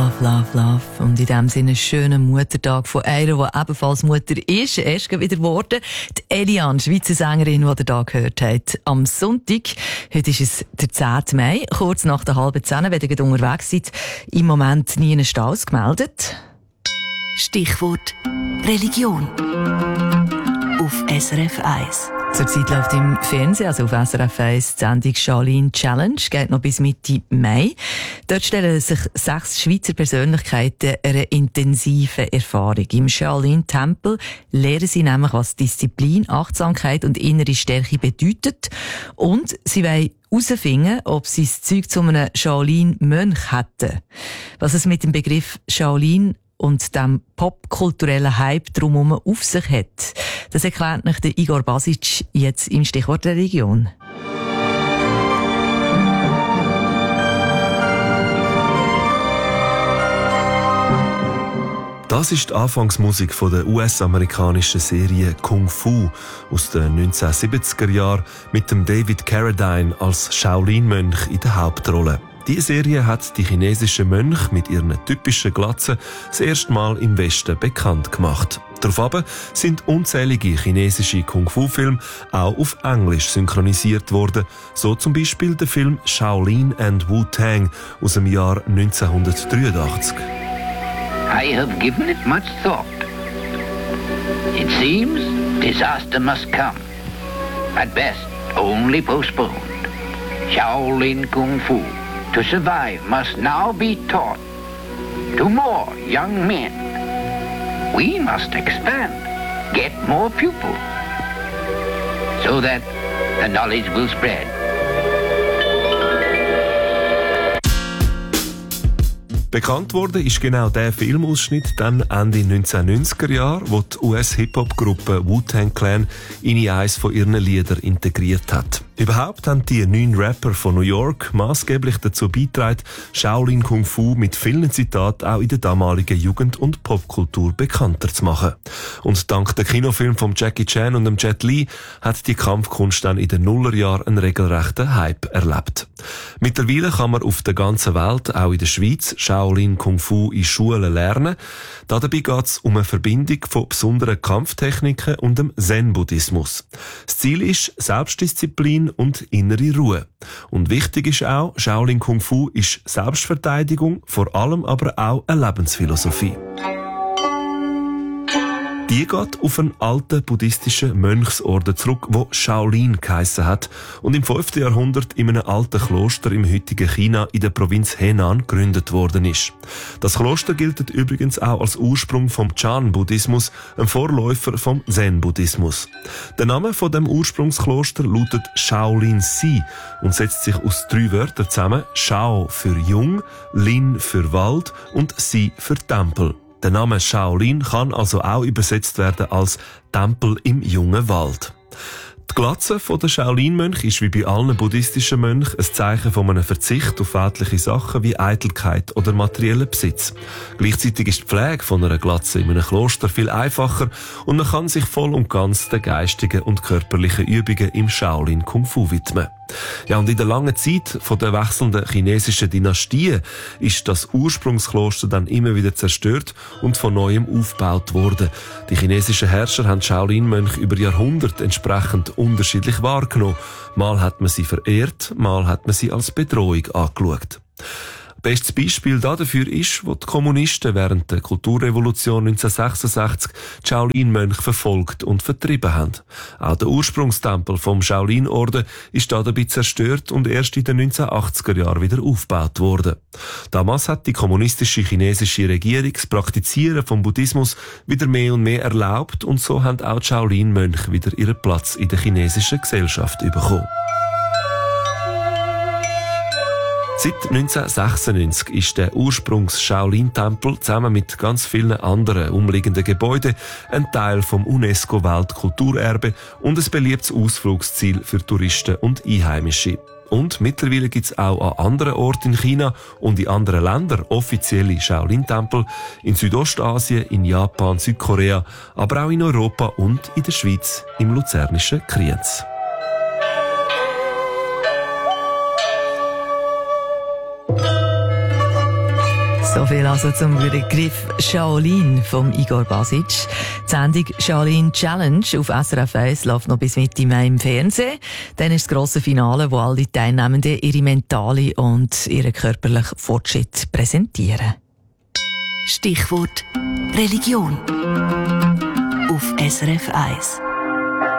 Love, love, love. Und in dem Sinne einen schönen Muttertag von einer, die ebenfalls Mutter ist. Erst wieder geworden. Die Eliane, Schweizer Sängerin, die ihr da gehört habt. Am Sonntag, heute ist es der 10. Mai, kurz nach der 9:30, wenn ihr unterwegs seid, im Moment nie einen Staus gemeldet. Stichwort Religion. Auf SRF 1. Zurzeit läuft im Fernsehen, also auf SRF 1, die Sendung Shaolin Challenge, geht noch bis Mitte Mai. Dort stellen sich 6 Schweizer Persönlichkeiten einer intensiven Erfahrung. Im Shaolin-Tempel lernen sie nämlich, was Disziplin, Achtsamkeit und innere Stärke bedeutet. Und sie wollen herausfinden, ob sie das Zeug zu einem Shaolin-Mönch hätten. Was es mit dem Begriff Shaolin und dem popkulturellen Hype drumherum auf sich hat. Das erklärt nicht der Igor Basic jetzt im Stichwort Religion. Das ist die Anfangsmusik von der US-amerikanischen Serie Kung Fu aus den 1970er Jahren mit dem David Carradine als Shaolin-Mönch in der Hauptrolle. Diese Serie hat die chinesischen Mönche mit ihren typischen Glatzen das erste Mal im Westen bekannt gemacht. Daraufhin sind unzählige chinesische Kung-Fu-Filme auch auf Englisch synchronisiert worden, so zum Beispiel der Film Shaolin and Wu-Tang aus dem Jahr 1983. I have given it much thought. It seems disaster must come. At best, only postponed. Shaolin Kung Fu, to survive, must now be taught to more young men. We must expand, get more pupils, so that the knowledge will spread. Bekannt wurde ist genau der Filmausschnitt dann Ende 1990er Jahre, wo die US-Hip-Hop-Gruppe Wu-Tang Clan in eines von ihren Liedern integriert hat. Überhaupt haben die 9 Rapper von New York maßgeblich dazu beigetragen, Shaolin Kung Fu mit vielen Zitaten auch in der damaligen Jugend- und Popkultur bekannter zu machen. Und dank der Kinofilm von Jackie Chan und dem Jet Li hat die Kampfkunst dann in den Nullerjahren einen regelrechten Hype erlebt. Mittlerweile kann man auf der ganzen Welt, auch in der Schweiz, Shaolin Kung Fu in Schulen lernen. Dabei geht es um eine Verbindung von besonderen Kampftechniken und dem Zen-Buddhismus. Das Ziel ist Selbstdisziplin und innere Ruhe. Und wichtig ist auch, Shaolin Kung Fu ist Selbstverteidigung, vor allem aber auch eine Lebensphilosophie. Die geht auf einen alten buddhistischen Mönchsorden zurück, wo Shaolin geheissen hat und im 5. Jahrhundert in einem alten Kloster im heutigen China in der Provinz Henan gegründet worden ist. Das Kloster gilt übrigens auch als Ursprung vom Chan-Buddhismus, ein Vorläufer vom Zen-Buddhismus. Der Name von dem Ursprungskloster lautet Shaolin-Si und setzt sich aus 3 Wörtern zusammen: Shao für jung, Lin für Wald und Si für Tempel. Der Name Shaolin kann also auch übersetzt werden als Tempel im jungen Wald. Die Glatze der Shaolin-Mönche ist wie bei allen buddhistischen Mönchen ein Zeichen von einem Verzicht auf weltliche Sachen wie Eitelkeit oder materiellen Besitz. Gleichzeitig ist die Pflege von einer Glatze in einem Kloster viel einfacher und man kann sich voll und ganz den geistigen und körperlichen Übungen im Shaolin Kung Fu widmen. Ja, und in der langen Zeit von der wechselnden chinesischen Dynastien ist das Ursprungskloster dann immer wieder zerstört und von neuem aufgebaut worden. Die chinesischen Herrscher haben Shaolin-Mönche über Jahrhunderte entsprechend unterschiedlich wahrgenommen. Mal hat man sie verehrt, mal hat man sie als Bedrohung angeschaut. Bestes Beispiel dafür ist, wo die Kommunisten während der Kulturrevolution 1966 die Shaolin-Mönche verfolgt und vertrieben haben. Auch der Ursprungstempel vom Shaolin-Orden ist dabei zerstört und erst in den 1980er Jahren wieder aufgebaut worden. Damals hat die kommunistische chinesische Regierung das Praktizieren vom Buddhismus wieder mehr und mehr erlaubt und so haben auch die Shaolin-Mönche wieder ihren Platz in der chinesischen Gesellschaft bekommen. Seit 1996 ist der Ursprungs-Shaolin-Tempel zusammen mit ganz vielen anderen umliegenden Gebäuden ein Teil vom UNESCO-Weltkulturerbe und ein beliebtes Ausflugsziel für Touristen und Einheimische. Und mittlerweile gibt es auch an anderen Orten in China und in anderen Ländern offizielle Shaolin-Tempel, in Südostasien, in Japan, Südkorea, aber auch in Europa und in der Schweiz im luzernischen Kriens. So viel also zum Begriff Shaolin vom Igor Basic. Die Sendung Shaolin Challenge auf SRF 1 läuft noch bis Mitte Mai im Fernsehen. Dann ist das grosse Finale, wo alle Teilnehmenden ihre mentale und ihren körperlichen Fortschritt präsentieren. Stichwort Religion auf SRF 1.